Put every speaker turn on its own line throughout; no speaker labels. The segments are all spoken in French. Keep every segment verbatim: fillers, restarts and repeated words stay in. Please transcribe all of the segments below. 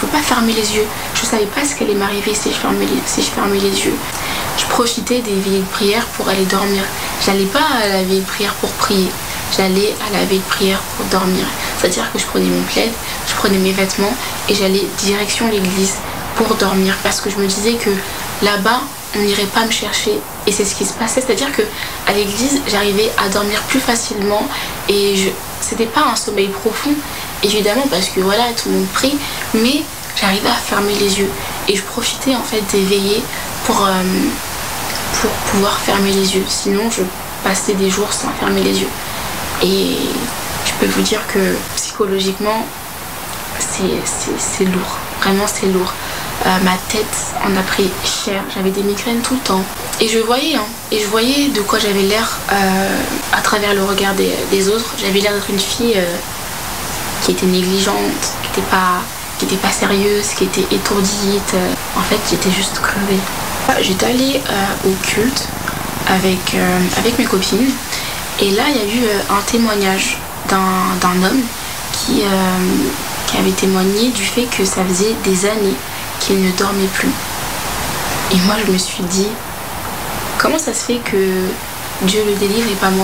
pas fermer les yeux. Je savais pas ce qui allait m'arriver si je fermais les, si je fermais les yeux. Je profitais des veillées de prière pour aller dormir. J'allais pas à la veillée de prière pour prier. J'allais à la veillée de prière pour dormir. C'est-à-dire que je prenais mon plaid, je prenais mes vêtements et j'allais direction l'église pour dormir. Parce que je me disais que là-bas, on n'irait pas me chercher. Et c'est ce qui se passait. C'est-à-dire que à l'église, j'arrivais à dormir plus facilement. Et je... c'était pas un sommeil profond, évidemment, parce que voilà, tout le monde prie. Mais j'arrivais à fermer les yeux. Et je profitais en fait des veillées pour, euh, pour pouvoir fermer les yeux. Sinon, je passais des jours sans fermer les yeux. Et je peux vous dire que psychologiquement, c'est, c'est, c'est lourd. Vraiment, c'est lourd. Euh, ma tête en a pris cher. J'avais des migraines tout le temps. Et je voyais, hein, et je voyais de quoi j'avais l'air euh, à travers le regard des, des autres. J'avais l'air d'être une fille euh, qui était négligente, qui n'était pas, qui était pas sérieuse, qui était étourdite. En fait, j'étais juste crevée. J'étais allée euh, au culte avec, euh, avec mes copines. Et là, il y a eu euh, un témoignage d'un, d'un homme qui, euh, qui avait témoigné du fait que ça faisait des années qu'il ne dormait plus. Et moi, je me suis dit, comment ça se fait que Dieu le délivre et pas moi?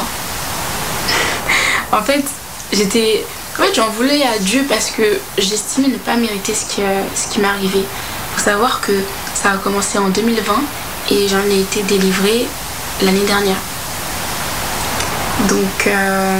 En fait, j'étais... En fait, j'en voulais à Dieu parce que j'estimais ne pas mériter ce qui, euh, ce qui m'arrivait. Il faut savoir que ça a commencé en deux mille vingt et j'en ai été délivrée l'année dernière. Donc, euh,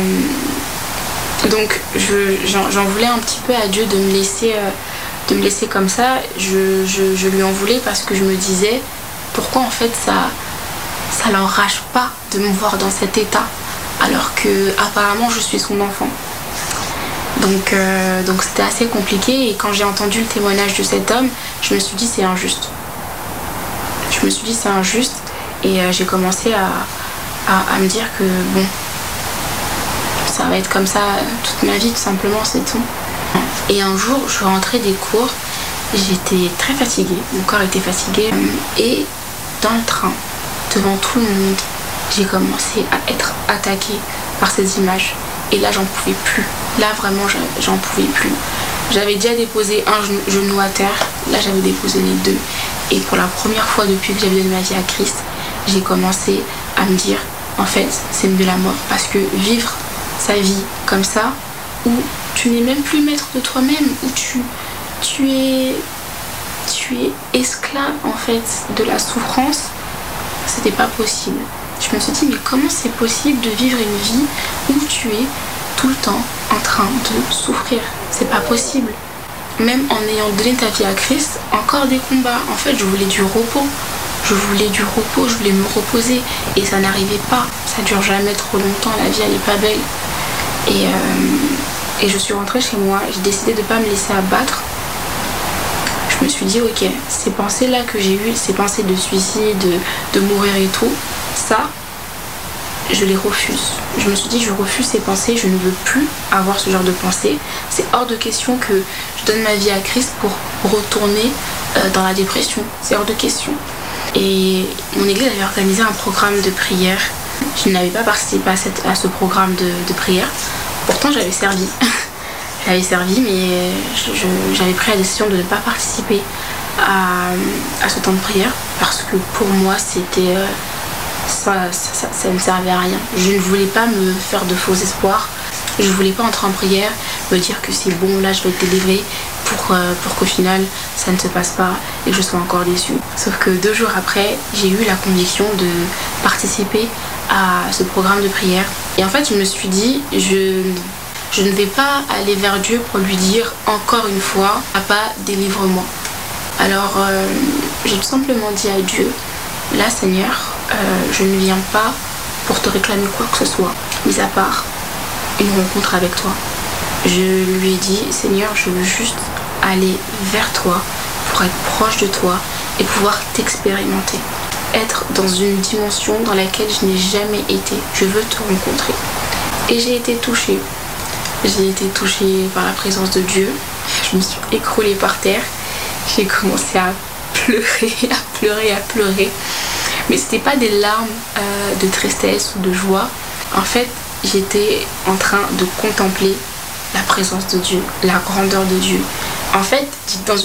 donc je, j'en, j'en voulais un petit peu à Dieu de me laisser, euh, de me laisser comme ça. Je, je, je lui en voulais parce que je me disais, pourquoi en fait ça, ça l'enrage pas de me voir dans cet état alors que apparemment je suis son enfant. Donc, euh, donc c'était assez compliqué et quand j'ai entendu le témoignage de cet homme, je me suis dit c'est injuste. Je me suis dit c'est injuste et euh, j'ai commencé à, à, à me dire que bon, ça va être comme ça toute ma vie tout simplement, c'est tout. Et un jour, je rentrais des cours, j'étais très fatiguée, mon corps était fatigué et dans le train, devant tout le monde, j'ai commencé à être attaquée par ces images. Et là, j'en pouvais plus. Là, vraiment, j'en pouvais plus. J'avais déjà déposé un genou à terre. Là, j'avais déposé les deux. Et pour la première fois depuis que j'avais donné ma vie à Christ, j'ai commencé à me dire, en fait, c'est mieux la mort. Parce que vivre sa vie comme ça, où tu n'es même plus maître de toi-même, où tu, tu es, tu es esclave, en fait, de la souffrance, c'était pas possible. Je me suis dit, mais comment c'est possible de vivre une vie où tu es tout le temps en train de souffrir? C'est pas possible. Même en ayant donné ta vie à Christ, encore des combats. En fait, je voulais du repos. Je voulais du repos, je voulais me reposer. Et ça n'arrivait pas. Ça dure jamais trop longtemps. La vie, elle est pas belle. Et, euh, et je suis rentrée chez moi. J'ai décidé de pas me laisser abattre. Je me suis dit, ok, ces pensées-là que j'ai eues, ces pensées de suicide, de, de mourir et tout, ça, je les refuse. Je me suis dit, je refuse ces pensées, je ne veux plus avoir ce genre de pensées. C'est hors de question que je donne ma vie à Christ pour retourner euh, dans la dépression. C'est hors de question. Et mon église avait organisé un programme de prière. Je n'avais pas participé à, cette, à ce programme de, de prière. Pourtant, j'avais servi. J'avais servi, mais je, je, j'avais pris la décision de ne pas participer à, à ce temps de prière parce que pour moi, c'était... Euh, Ça, ça, ça ne servait à rien. Je ne voulais pas me faire de faux espoirs. Je ne voulais pas entrer en prière, me dire que c'est bon, là je vais être délivrée pour, euh, pour qu'au final ça ne se passe pas et que je sois encore déçue. Sauf que deux jours après, j'ai eu la conviction de participer à ce programme de prière. Et en fait, je me suis dit, je, je ne vais pas aller vers Dieu pour lui dire encore une fois, Papa, délivre-moi. Alors, euh, j'ai tout simplement dit à Dieu, là Seigneur, Euh, je ne viens pas pour te réclamer quoi que ce soit, mis à part une rencontre avec toi. Je lui ai dit, Seigneur, je veux juste aller vers toi pour être proche de toi et pouvoir t'expérimenter. Être dans une dimension dans laquelle je n'ai jamais été. Je veux te rencontrer. Et j'ai été touchée. J'ai été touchée par la présence de Dieu. Je me suis écroulée par terre. J'ai commencé à pleurer, à pleurer, à pleurer. Mais c'était pas des larmes euh, de tristesse ou de joie. En fait, j'étais en train de contempler la présence de Dieu, la grandeur de Dieu. En fait, dans une